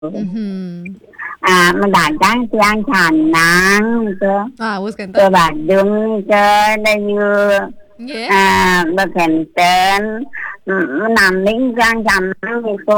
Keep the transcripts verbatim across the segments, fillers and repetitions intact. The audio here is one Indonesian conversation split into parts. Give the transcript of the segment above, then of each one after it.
Mhm. À, mendagang tiang canang ke Ah, wis ke kenten. Bandung ke Dayu Nggih. à Bekenten menaming tiang canang itu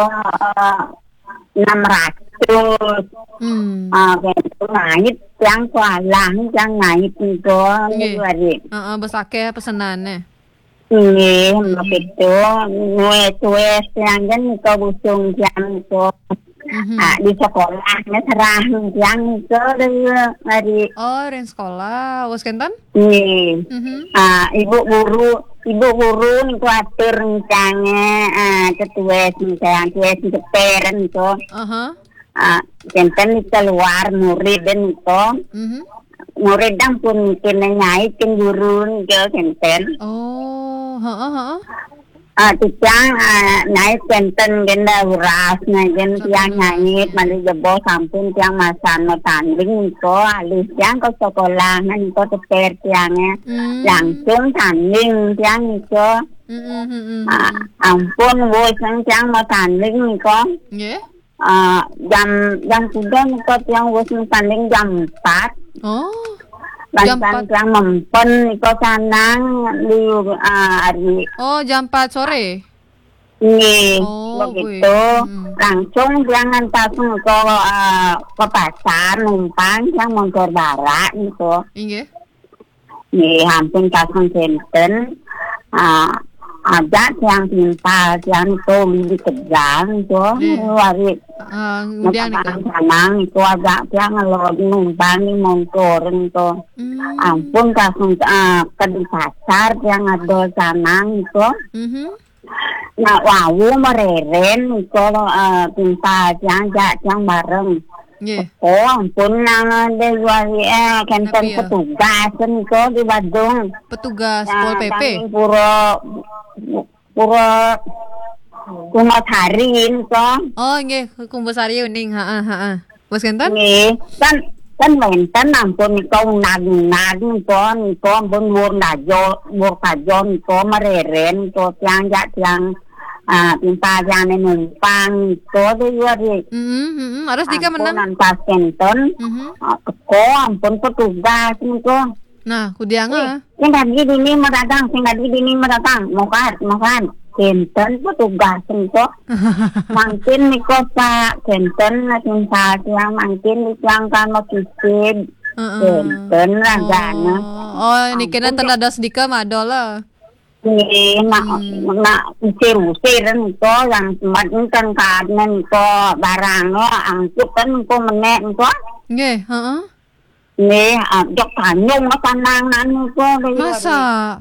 enam ratus Hmm. à itu ngait tiang kualang tiang ngait itu Nggih. ini Heeh, bes akeh pesenane. Nggih, Mhm. begitu. Nulis-nulis yang kan ko busung yang ko ah, Mhm. di sekolah terang yang ko dari Oh, ring sekolah, wis kenten? nih Mhm. ah, ibu guru ibu guru niku atur rencana ah, ketua yang tulis keteren ko Aha. ah, kenten keluar murid dan ko Mhm. murid dan pun kena nyai guru ke kenten. Oh, heeh heeh. À, thì chang à, nãy kenten genda uras na gen tiang Sampun ngait urasnya. mali jebo sampun tiang masan no tanding ko alis tiang ko sekolah nan ko teper tiangnya Hmm. langsung tanding tiang ko Mhm mhm à, mhm. ampun wo sang tiang mau tanding ko Nggih. à, jam jam tiga ko tiang wo sang tanding jam empat Oh, jam Bantan empat. tiang mempen ko sanang liu ah, ari Oh, jam empat sore? Nih, Oh, begitu. wih. Mhm. Langsung jangan langsung ke uh, ke pasar numpang yang Mangkor Barat gitu. Inggih. Nih, hampir langsung Kenten. Uh, ada yang pintar, yang itu di Tegal itu, Nggih. wari Heeh, undian nika. sanang itu ada yang ngelot numpang di Mangkor itu. Hmm. Ampun langsung uh, ke di pasar yang ada sanang itu. Mhm. Nah, wawu mereren kalau uh, pinta yang jak yang bareng. Nggih. Oh, ampun nang dewa eh kenten Napi ya? petugas ko di Bandung. Petugas Pol Nah, P P. kami pura pura kumasarin ko. Oh, nggih, Kumbasari uning, heeh heeh. Wis kenten? Nih, kan kan menten ampun ko nag-nag ko ko ampun wur dajo wur kajo ko mereren ko tiang jak tiang ah pinta yang numpang ko dewa di Mhm mhm. Harus dika ampun menang. antas kenten Mhm. ko ampun petugas ko Nah, kudianga. sing lagi dini medatang sing lagi dini medatang mokat mokat kenten petugas ko mungkin niko pak kenten natin sa siya mungkin yang kan makisid Heeh. kenten ragana Oh, oh, ini kena tenadas dika madola. ni na na usir-usir ko yang matinkan kanan ko barangnya angkut kan ko menek ko Nggih, heeh. ni jok tanyong matanangan ko Masa?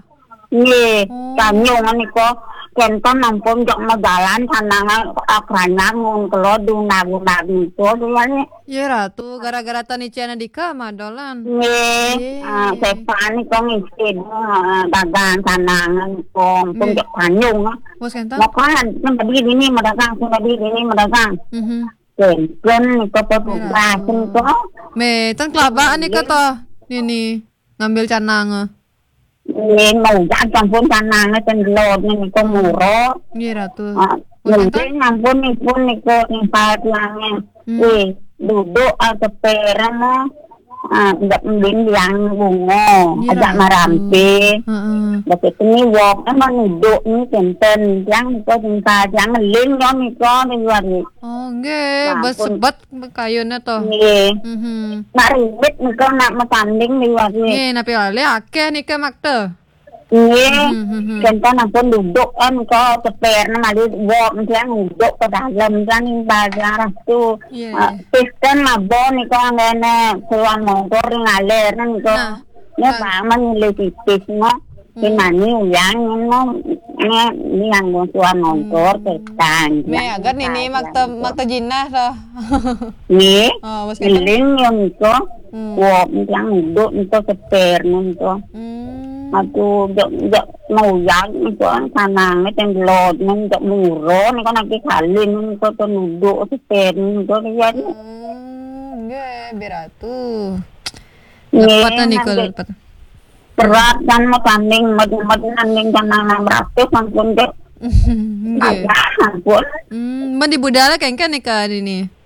ni Oh. tanyong ani ko kenten nampun jok magalan tanangan akrana ngung kelo dunag-unag ko ni Ya ratu, gara-gara tani ciana dika madolan. ni sepan ko ngisid dagang tanangan ko pun Nggih. jok tanyong Wis kenten? Makan, kan tadi ini medagang, kan tadi ini medagang. Mhm. Kenten, ko petugas, ko. Me, tan kelabaan nih kata ini ngambil canang. Ini mau jajan pun tanang, cendelot, ini ko muro. Iya ratu. Ah, Wis kenten? mungkin ampun nih pun nih ko nimpa tiangnya. Hmm. Wih, duduk atau peran mo. Ah, tidak mending yang bungo, Iya, ajak Ratu. marampi. Heeh. Begitu nih wok, emang duduk nih kenten, yang ko nimpa, yang ngelin ko nih ko, nih wari. Oh, nggih, Nah, bes pun- sebat kayunya toh. Nih. Mhm. Nak ribet nih kau nak matanding nih wari. Nggih, napi ale akeh nih ke makte. Iya, Mhm. kita nampun duduk kan kau teper nama di wok yang duduk ke dalam kan bazaar tu. Iya. Sistem mabo nih kau ngene keluar motor ngalir nih kau. Nah, Ini paman lebih semua. Ini yang ini ini yang keluar motor ketan. Me agar nini makte makte jinah toh. Nih, Oh, wis kenten? iling yang itu. Hmm. Wok yang duduk itu teper nih kau. Hmm. Aku jok jok mau yang itu tanang itu lot nih jok muro nih kan lagi kalin itu tuh nuduk itu pen itu dia Hmm, nggih, beratu. nih Lepat nih ke nanti lepat. berat kan mau tanding mau mau tanding tanang berapa ampun deh Nggih. ampun Hmm, men di budala kan kan nih ka ini.